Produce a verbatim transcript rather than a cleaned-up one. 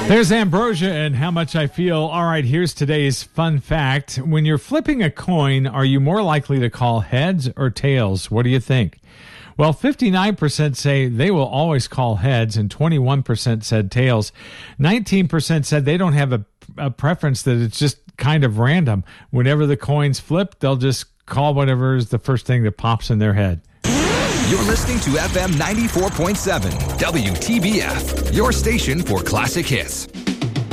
There's Ambrosia and How Much I Feel. All right, here's today's fun fact. When you're flipping a coin, are you more likely to call heads or tails? What do you think? Well, fifty-nine percent say they will always call heads, and twenty-one percent said tails. nineteen percent said they don't have a, a preference, that it's just kind of random. Whenever the coins flip, they'll just call whatever is the first thing that pops in their head. You're listening to F M ninety-four point seven, W T B F, your station for classic hits.